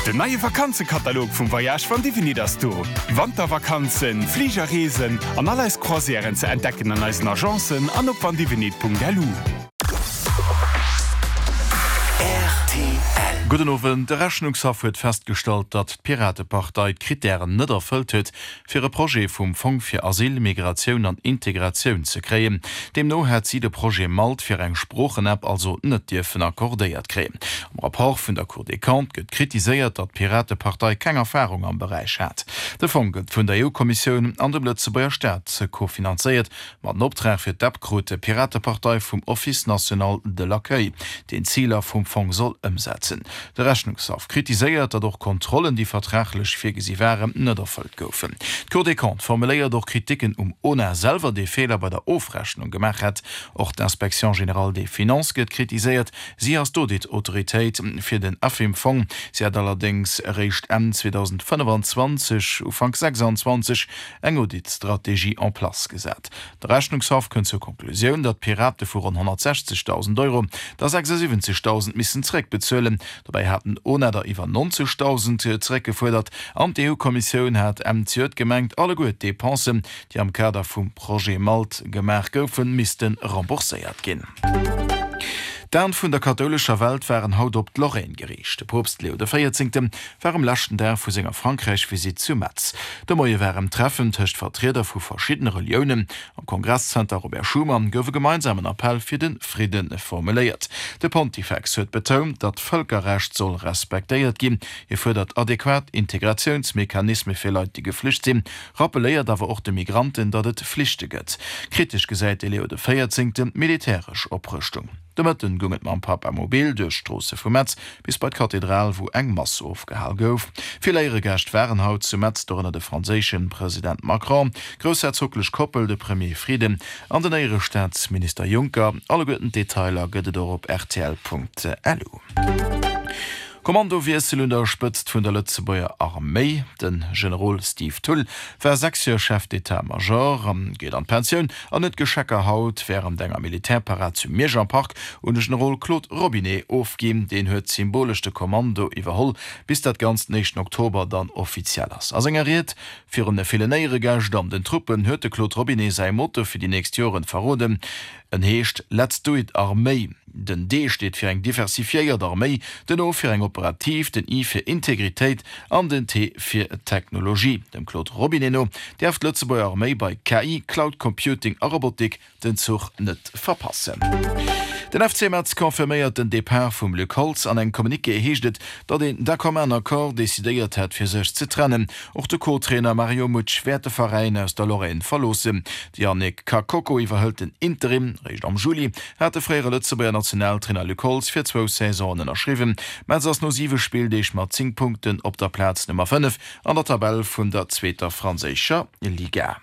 Der neue Vakanzenkatalog vom Voyage von Divini das du. Wandervakanzen, Fliegerreisen und alles Croisieren zu entdecken an unseren Agenzen an op vandivinit.lu. Guten Abend, der Rechnungshof wird festgestellt, dass die Piratenpartei Kriterien nicht erfüllt hat, für ein Projekt vom Fonds für Asyl, Migration und Integration zu kriegen. Demnach hat sie das Projekt Malt für eine Sprachen-App also nicht dürfen akkordiert kriegen. Im Rapport von der Cour des Comptes wird kritisiert, dass die Piratenpartei keine Erfahrung am Bereich hat. Der Fonds wird von der EU-Kommission an der Lützeburger Stadt kofinanziert, mit einem Auftrag für die abgegründete Piratenpartei vom Office National de l'Accueil, den Ziel vom Fonds soll umsetzen. Der Rechnungshof kritisiert, dass durch Kontrollen, die vertraglich vorgesehen waren, nicht erfüllt wurden. Die Cour des Comptes formuliert durch Kritiken ohne selber die Fehler bei der Aufrechnung gemacht hat. Auch die Inspektion Générale des Finances wird kritisiert. Sie als die Autorität für den AFIM-Fonds. Sie hat allerdings erreicht Ende 2025 und Anfang 2026 eine Auditstrategie en place gesetzt. Der Rechnungshof kommt zur Konklusion, dass Piraten für 160.000 €, das 76.000 müssen zurückbezahlen. Dabei hatten ohne der über 90.000 zurückgefordert. Und die EU-Kommission hat MCÖ gemeint, alle gute Depensen, die am Kader vom Projekt Malt gemacht wurden, müssten remboursiert gehen. Dann vun der katholischer Welt waren haut op Lorraine gericht. Der Propst Leo XIV war am lachten der vu senger Frankreich Visit zu Metz. Der Moie waren Treffen töcht Vertreter vu verschiedene Religionen. Am Kongresscenter Robert Schumann goufe gemeinsamen Appell für den Frieden formuliert. Der Pontifex huet betont, dat Völkerrecht soll respektiert gin. Fordert adäquat Integrationsmechanismen für Leute, die geflücht sind, rappeliert aber auch de Migranten, dat het Pflichte gëtt. Kritisch gesäit Leo XIV militärisch Oprüstung. Demëtten go mit man Papa mobil durch Strasse vu Metz bis bei Kathedral, wo eng Masse aufgehall gouf. Viele ihre Gäste waren haut zu Metz durch den französischen Präsident Macron, großherzoglich Koppel de Premier Frieden, an den ihre Staatsminister Juncker. Alle guten Detailer gëtt op rtl.lu. Kommando Wieselünder spëtzt vun der Lützeburger Armee, den General Steve Tull, war 6 Jahre Chef d'État-Major, geht an Pension, an net Geschecker haut, während denger Militärparat zum Mirjanpark und den General Claude Robinet aufgeben, den huet symbolischste Kommando iwwerholl, bis dat ganz nächsten Oktober dann offiziell ass. As engeriert, fir de Filenéiere Gage an den Truppen huete Claude Robinet sei Motto fir die nächsten Joren verroden, en heescht Let's do it Armee. Den D steht fir eng diversifiiert Armee, den O fir eng operativ, den I fir Integrität, an den T fir Technologie. Dem Claude Robineno, der auf Lützeburger Armee bei KI, Cloud Computing a Robotik den Zug net verpassen. Den FC Metz konfirmiert den Depart vum Luc Holz an eng Kommuniké heeschtet, dat den D'accord desideiert hat fir sech ze trennen. Och de Co-Trainer Mario Mutsch Werteverein aus der Lorraine verlosen. Die Yannick Kakoko iwwerhëlt den Interim, recht am Juli, hat de fréiere Lützeburger Nationaltrainer Luc Holz fir 2 Saisonen erschriven. Metz ass no 7 Spiel deich mat 10 Punkten op der Platz Nummer 5 an der Tabelle vun der 2. franzécher Liga.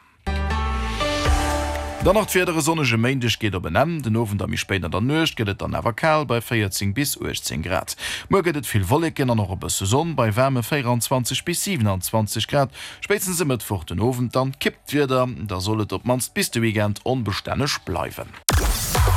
Dann noch vierdere sonnige Mäindech geht benennen, den Ofen der mi später der Nøcht gehtt dann awer kal bei 14 bis 18 Grad. Mo gehtt viel Wollecken an noch op Saison bei Wärme 24 bis 27 Grad. Spätestens mit vor den Ofen dann kippt wieder, da sollet op manst bis de Weekend unbeständig bleiben.